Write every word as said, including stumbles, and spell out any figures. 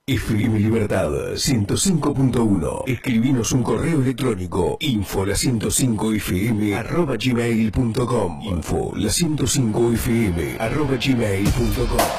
F M Libertad ciento cinco punto uno. Escribinos un correo electrónico info la ciento cinco f m arroba gmail punto com. Info la ciento cinco f m arroba gmail punto com.